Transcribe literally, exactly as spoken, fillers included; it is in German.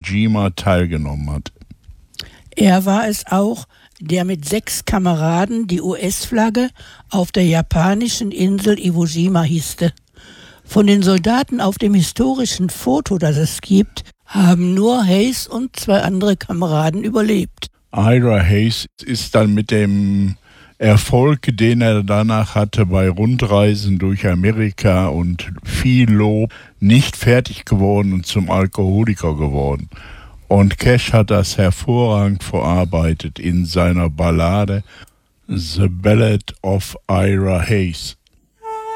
Jima teilgenommen hat. Er war es auch, der mit sechs Kameraden die U S-Flagge auf der japanischen Insel Iwo Jima hisste. Von den Soldaten auf dem historischen Foto, das es gibt, haben nur Hayes und zwei andere Kameraden überlebt. Ira Hayes ist dann mit dem Erfolg, den er danach hatte bei Rundreisen durch Amerika und viel Lob, nicht fertig geworden und zum Alkoholiker geworden. Und Cash hat das hervorragend verarbeitet in seiner Ballade The Ballad of Ira Hayes.